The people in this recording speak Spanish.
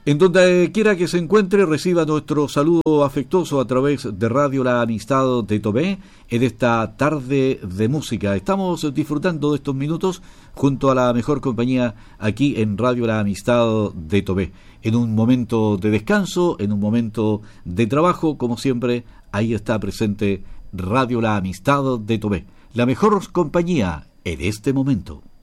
En donde quiera que se encuentre, reciba nuestro saludo afectuoso a través de Radio La Amistad de Tomé en esta tarde de música. Estamos disfrutando de estos minutos junto a la mejor compañía aquí en Radio La Amistad de Tomé. En un momento de descanso, en un momento de trabajo, como siempre, ahí está presente Radio La Amistad de Tomé, la mejor compañía en este momento.